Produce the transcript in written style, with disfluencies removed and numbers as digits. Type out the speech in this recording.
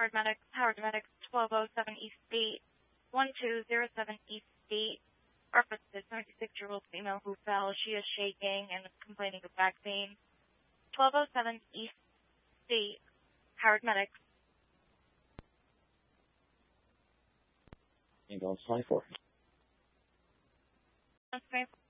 Howard Medics, 1207 East State, 1207 East State. Reference to 76-year-old female who fell. She is shaking and complaining of back pain. 1207 East State, Howard Medics. Ambulance 24. Ambulance 24.